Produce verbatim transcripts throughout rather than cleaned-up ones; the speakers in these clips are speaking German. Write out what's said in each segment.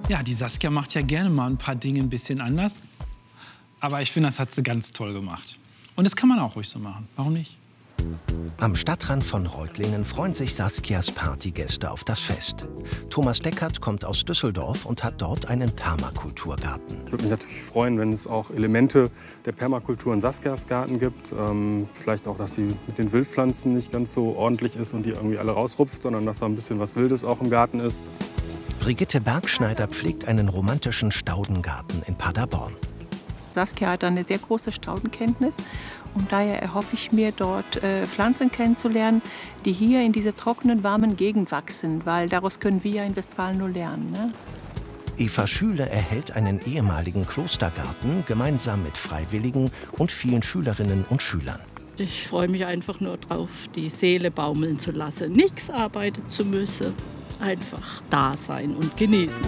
Ja, die Saskia macht ja gerne mal ein paar Dinge ein bisschen anders. Aber ich finde, das hat sie ganz toll gemacht. Und das kann man auch ruhig so machen. Warum nicht? Am Stadtrand von Reutlingen freuen sich Saskias Partygäste auf das Fest. Thomas Deckert kommt aus Düsseldorf und hat dort einen Permakulturgarten. Ich würde mich natürlich freuen, wenn es auch Elemente der Permakultur in Saskias Garten gibt. Ähm, vielleicht auch, dass sie mit den Wildpflanzen nicht ganz so ordentlich ist und die irgendwie alle rausrupft, sondern dass da ein bisschen was Wildes auch im Garten ist. Brigitte Bergschneider pflegt einen romantischen Staudengarten in Paderborn. Saskia hat eine sehr große Staudenkenntnis und daher erhoffe ich mir, dort äh, Pflanzen kennenzulernen, die hier in dieser trockenen, warmen Gegend wachsen, weil daraus können wir ja in Westfalen nur lernen. Ne? Eva Schüle erhält einen ehemaligen Klostergarten gemeinsam mit Freiwilligen und vielen Schülerinnen und Schülern. Ich freue mich einfach nur drauf, die Seele baumeln zu lassen, nichts arbeiten zu müssen, einfach da sein und genießen.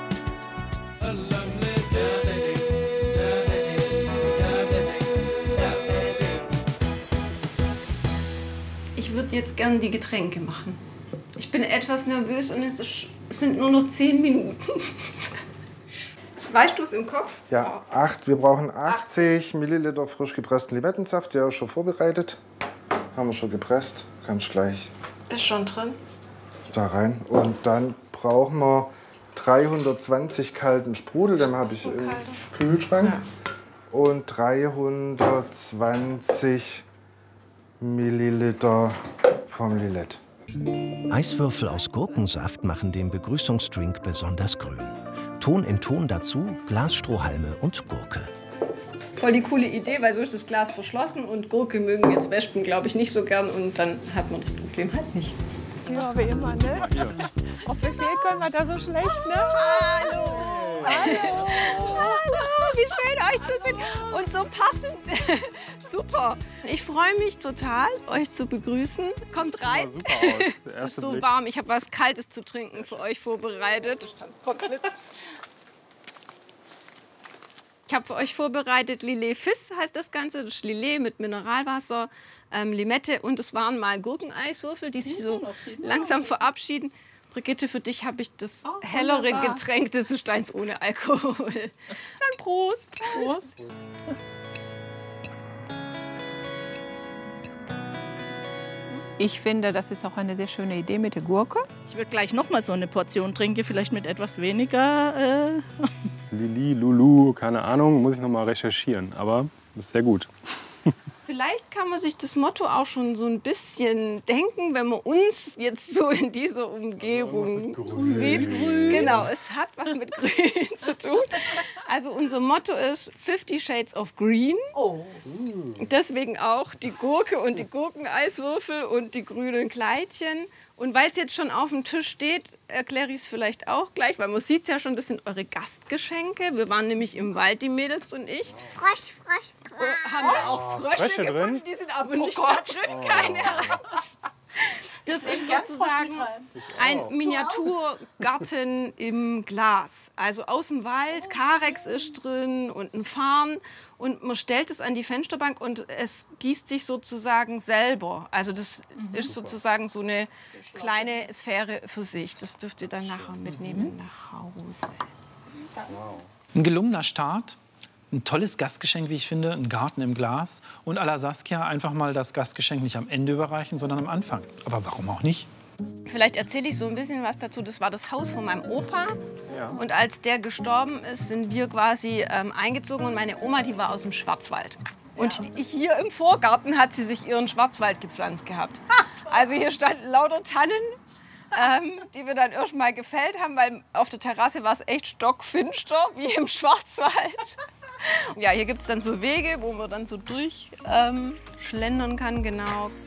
Ich würde jetzt gerne die Getränke machen. Ich bin etwas nervös und es, ist, es sind nur noch zehn Minuten. Weißt du es im Kopf? Ja, acht. Wir brauchen achtzig Milliliter frisch gepressten Limettensaft. Der ist schon vorbereitet. Haben wir schon gepresst. Kannst gleich Ist schon drin. da rein. Und dann brauchen wir dreihundertzwanzig kalten Sprudel. Den habe ich So im kalt. Kühlschrank. Ja. Und dreihundertzwanzig Milliliter vom Lillet. Eiswürfel aus Gurkensaft machen den Begrüßungsdrink besonders grün. Ton in Ton dazu Glasstrohhalme und Gurke. Voll die coole Idee, weil so ist das Glas verschlossen und Gurke mögen jetzt Wespen, glaube ich, nicht so gern und dann hat man das Problem halt nicht. Ja, wie immer, ne? Ja. Auf Befehl können wir da so schlecht, ne? Hallo! Hallo! Hallo, wie schön euch zu sehen und so passend. Super. Ich freue mich total, euch zu begrüßen. Kommt rein. Super aus. Der Es ist erste so Blick. warm. Ich habe was Kaltes zu trinken für euch vorbereitet. Kommt mit. Ich habe für euch vorbereitet Lillet Fizz heißt das Ganze. Das ist Lillet mit Mineralwasser, ähm, Limette und es waren mal Gurkeneiswürfel, die sich so langsam verabschieden. Brigitte, für dich habe ich das Oh, hellere wunderbar. Getränk, das ist eins ohne Alkohol. Dann Prost. Prost. Ich finde, das ist auch eine sehr schöne Idee mit der Gurke. Ich würde gleich noch mal so eine Portion trinken, vielleicht mit etwas weniger. Äh. Lili, Lulu, keine Ahnung, muss ich noch mal recherchieren. Aber ist sehr gut. Vielleicht kann man sich das Motto auch schon so ein bisschen denken, wenn man uns jetzt so in dieser Umgebung sieht. Genau, es hat was mit Grün zu tun. Also unser Motto ist Fifty Shades of Green. Oh. Deswegen auch die Gurke und die Gurkeneiswürfel und die grünen Kleidchen. Und weil es jetzt schon auf dem Tisch steht, erkläre ich es vielleicht auch gleich, weil man sieht es ja schon, das sind eure Gastgeschenke. Wir waren nämlich im Wald, die Mädels und ich. Frosch, Frosch, Oh, haben wir auch Frösche, Frösche drin? gefunden, die sind aber nicht da drin, keine Angst. Das ist sozusagen ein Miniaturgarten im Glas. Also aus dem Wald, Karex ist drin und ein Farn. Und man stellt es an die Fensterbank und es gießt sich sozusagen selber. Also das ist sozusagen so eine kleine Sphäre für sich. Das dürft ihr dann nachher mitnehmen nach Hause. Ein gelungener Start. Ein tolles Gastgeschenk, wie ich finde, ein Garten im Glas. Und à la Saskia einfach mal das Gastgeschenk nicht am Ende überreichen, sondern am Anfang. Aber warum auch nicht? Vielleicht erzähle ich so ein bisschen was dazu. Das war das Haus von meinem Opa. Ja. Und als der gestorben ist, sind wir quasi ähm, eingezogen. Und meine Oma, die war aus dem Schwarzwald. Und hier im Vorgarten hat sie sich ihren Schwarzwald gepflanzt gehabt. Also hier standen lauter Tannen, ähm, die wir dann erst mal gefällt haben, weil auf der Terrasse war es echt stockfinster, wie im Schwarzwald. Ja, hier gibt es dann so Wege, wo man dann so durchschlendern ähm, kann, genau.